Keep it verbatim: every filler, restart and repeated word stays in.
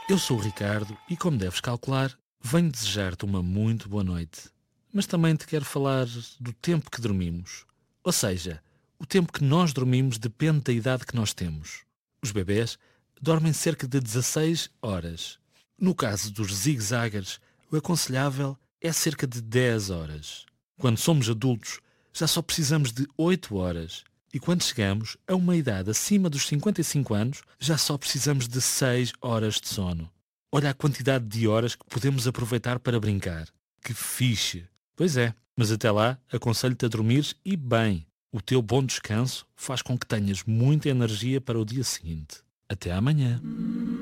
Eu sou o Ricardo e, como deves calcular, venho desejar-te uma muito boa noite. Mas também te quero falar do tempo que dormimos. Ou seja, o tempo que nós dormimos depende da idade que nós temos. Os bebés dormem cerca de dezasseis horas. No caso dos zigue-zaguers, o aconselhável é cerca de dez horas. Quando somos adultos, já só precisamos de oito horas. E quando chegamos a uma idade acima dos cinquenta e cinco anos, já só precisamos de seis horas de sono. Olha a quantidade de horas que podemos aproveitar para brincar. Que fixe! Pois é, mas até lá aconselho-te a dormires e bem. O teu bom descanso faz com que tenhas muita energia para o dia seguinte. Até amanhã.